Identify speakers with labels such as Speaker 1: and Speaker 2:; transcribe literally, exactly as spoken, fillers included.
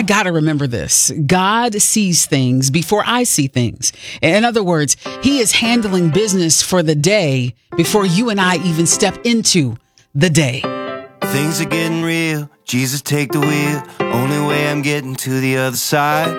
Speaker 1: got to remember this. God sees things before I see things. In other words, he is handling business for the day before you and I even step into the day.
Speaker 2: Things are getting real. Jesus, take the wheel. Only way I'm getting to the other side.